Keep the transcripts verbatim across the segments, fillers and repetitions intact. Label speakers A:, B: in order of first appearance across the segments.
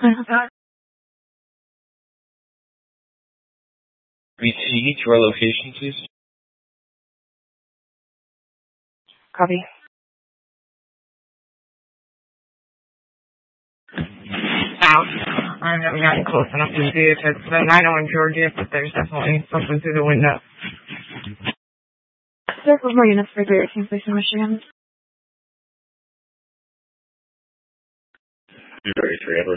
A: Uh,
B: Repeat your location, please.
A: Copy. Out. I haven't gotten close enough to see if it's the nine oh in Georgia, but there's definitely something through the window. There are more units for three eighteen, please, in Michigan.
B: two thirty-three, Edward.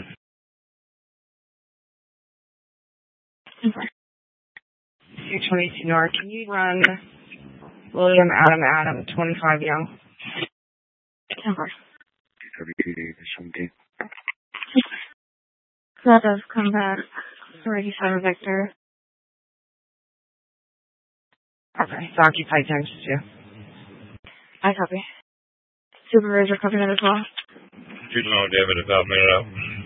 A: two twenty-two North. Can you run William Adam Adam twenty-five Young? Temper.
B: two thirty-two, seventeen.
A: That does come back. three eighty-seven Victor. Okay, it's occupied times two. I copy. Supervisor copy that as well.
B: Two to know, David, about a minute out.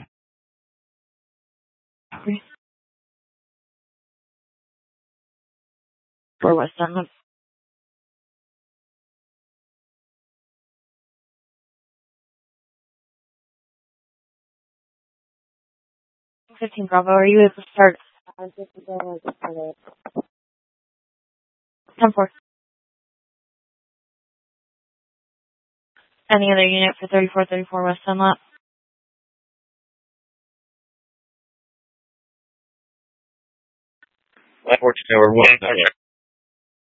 A: Copy. For West End. fifteen Bravo, are you able to start? ten four. Any other unit for thirty-four thirty-four West Dunlap?
B: fourteen over one.